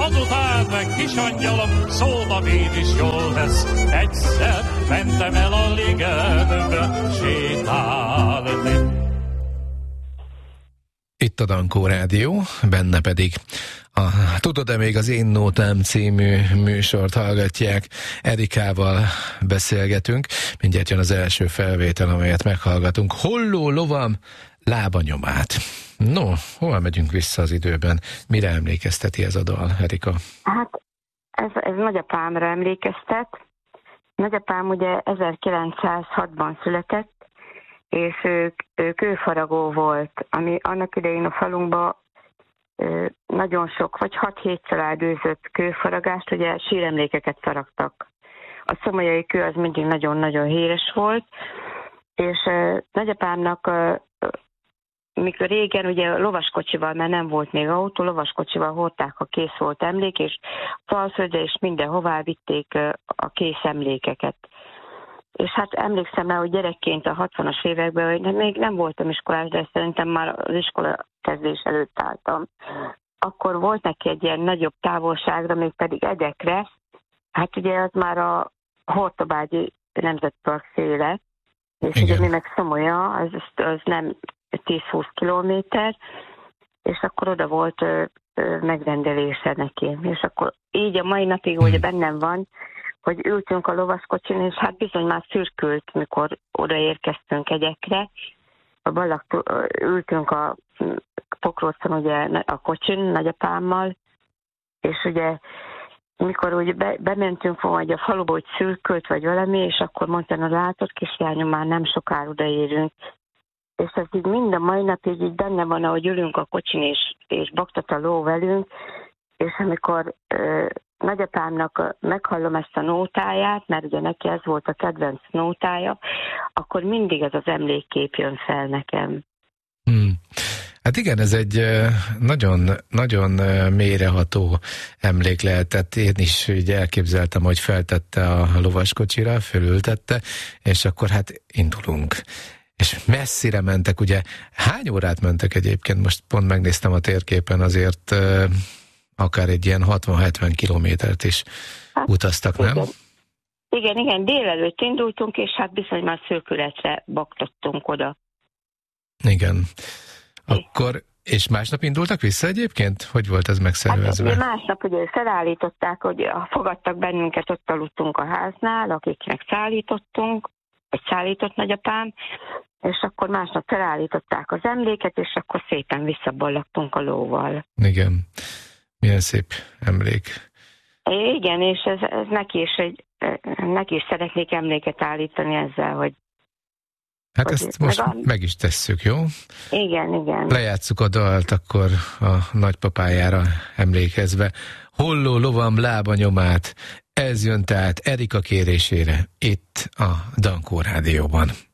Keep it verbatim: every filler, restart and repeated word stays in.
azután meg kis angyalom, szólam én is jól lesz. Egyszer mentem el a ligetbe sétálni. Itt a Dankó Rádió, benne pedig a Tudod-e még az Én Nótám című műsort hallgatják. Erikával beszélgetünk. Mindjárt jön az első felvétel, amelyet meghallgatunk. Holló lovam lábanyomát. No, hol megyünk vissza az időben? Mire emlékezteti ez a dal, Erika? Hát ez, ez nagyapámra emlékeztet. Nagyapám ugye ezerkilencszázhatban született, és ő, ő kőfaragó volt, ami annak idején a falunkban nagyon sok, vagy hat-hét család űzött kőfaragást, ugye síremlékeket faragtak. A szomolyai kő az mindig nagyon-nagyon híres volt, és nagyapámnak, mikor régen ugye lovaskocsival, mert nem volt még autó, lovaskocsival hordták, ha kész volt emlék, és falföldre és mindenhová vitték a kész emlékeket. És hát emlékszem rá, hogy gyerekként a hatvanas években, hogy még nem voltam iskolás, de szerintem már az iskola kezdés előtt álltam. Akkor volt neki egy ilyen nagyobb távolságra, még pedig Edekre, hát ugye az már a Hortobágyi Nemzetpark széle, és igen. Ugye mi meg Szomolya, az, az nem tíz-húsz kilométer, és akkor oda volt ö, ö, megrendelése neki. És akkor így a mai napig hmm. ugye bennem van, hogy ültünk a lovaskocsin, és hát bizony már szürkült, mikor odaérkeztünk Egyekre. A balak ültünk a Pokrócon ugye a kocsin nagyapámmal, és ugye mikor úgy be, bementünk vagy a faluba, hogy szürkült vagy valami, és akkor mondtam, hogy látod kislányom, már nem sokára odaérünk. És ez így mind a mai napig így benne van, ahogy ülünk a kocsin, és, és baktat a ló velünk, és amikor ö, nagyapámnak meghallom ezt a nótáját, mert ugye neki ez volt a kedvenc nótája, akkor mindig ez az emlékkép jön fel nekem. Hmm. Hát igen, ez egy nagyon, nagyon mélyreható emlék lehetett. Én is így elképzeltem, hogy feltette a lovaskocsira, fölültette, és akkor hát indulunk. És messzire mentek, ugye hány órát mentek egyébként? Most pont megnéztem a térképen, azért akár egy ilyen hatvan-hetven kilométert is hát, utaztak, nem? Igen. igen, igen, délelőtt indultunk, és hát bizony már szürkületre baktottunk oda. Igen. Akkor, és másnap indultak vissza egyébként? Hogy volt ez megszervezve? Hát, másnap ugye felállították, hogy fogadtak bennünket, ott aludtunk a háznál, akiknek szállítottunk, vagy szállított nagyapám, és akkor másnap felállították az emléket, és akkor szépen visszaballagtunk a lóval. Igen. Milyen szép emlék. Igen, és ez, ez neki, is egy, neki is szeretnék emléket állítani ezzel, hogy... Hát hogy ezt most meg, a... meg is tesszük, jó? Igen, igen. Lejátsszuk a dalt akkor a nagypapájára emlékezve. Holló lovam lábanyomát, ez jön tehát Erika kérésére itt a Dankó Rádióban.